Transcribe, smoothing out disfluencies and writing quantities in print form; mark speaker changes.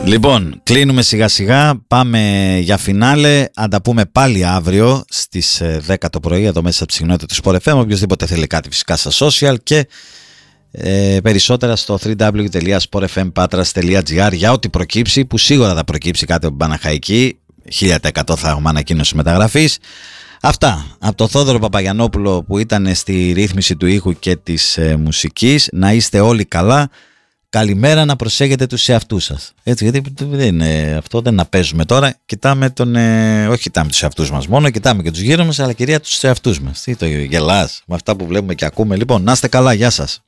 Speaker 1: Λοιπόν, κλείνουμε σιγά σιγά, πάμε για φινάλε, αν τα πούμε πάλι αύριο στις 10 το πρωί εδώ μέσα από τη συχνότητα του Sport FM. Οποιοςδήποτε θέλει κάτι φυσικά στα social και περισσότερα στο www.sportfmpatras.gr για ό,τι προκύψει, που σίγουρα θα προκύψει κάτι από την Παναχαϊκή, 1000% θα έχουμε ανακοίνωση μεταγραφής. Αυτά από τον Θόδωρο Παπαγιαννόπουλο που ήταν στη ρύθμιση του ήχου και της μουσικής. Να είστε όλοι καλά. Καλημέρα, να προσέχετε τους εαυτούς σας. Έτσι, γιατί αυτό δεν να παίζουμε τώρα. Κοιτάμε όχι κοιτάμε τους εαυτούς μας μόνο, κοιτάμε και τους γύρω μας, αλλά κυρία τους εαυτούς μας. Τι το γελάς με αυτά που βλέπουμε και ακούμε. Λοιπόν, να είστε καλά, γεια σας.